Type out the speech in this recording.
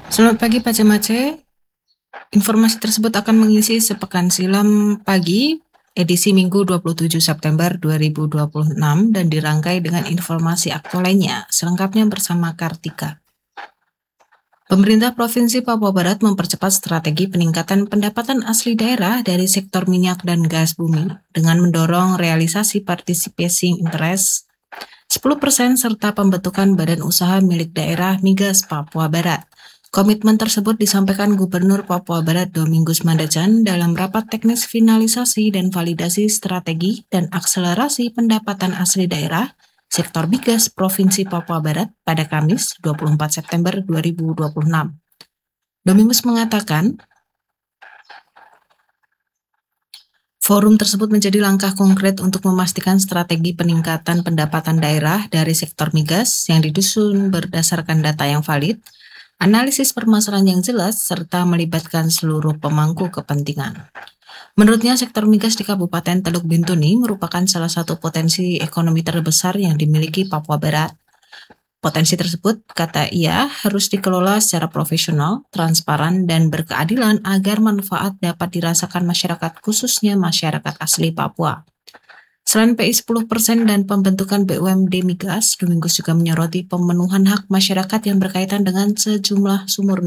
Selamat pagi Pak Cemace. Informasi tersebut akan mengisi sepekan silam pagi edisi Minggu 27 September 2026 dan dirangkai dengan informasi aktual lainnya. Selengkapnya bersama Kartika. Pemerintah Provinsi Papua Barat mempercepat strategi peningkatan pendapatan asli daerah dari sektor minyak dan gas bumi dengan mendorong realisasi participation interest 10% serta pembentukan badan usaha milik daerah Migas Papua Barat. Komitmen tersebut disampaikan Gubernur Papua Barat Domingus Mandacan dalam rapat teknis finalisasi dan validasi strategi dan akselerasi pendapatan asli daerah sektor migas Provinsi Papua Barat pada Kamis 24 September 2026. Domingus mengatakan, forum tersebut menjadi langkah konkret untuk memastikan strategi peningkatan pendapatan daerah dari sektor migas yang disusun berdasarkan data yang valid, analisis permasalahan yang jelas, serta melibatkan seluruh pemangku kepentingan. Menurutnya, sektor migas di Kabupaten Teluk Bintuni merupakan salah satu potensi ekonomi terbesar yang dimiliki Papua Barat. Potensi tersebut, kata ia, harus dikelola secara profesional, transparan, dan berkeadilan agar manfaat dapat dirasakan masyarakat, khususnya masyarakat asli Papua. Selain PI 10% dan pembentukan BUMD Migas, Domingus juga menyoroti pemenuhan hak masyarakat yang berkaitan dengan sejumlah sumur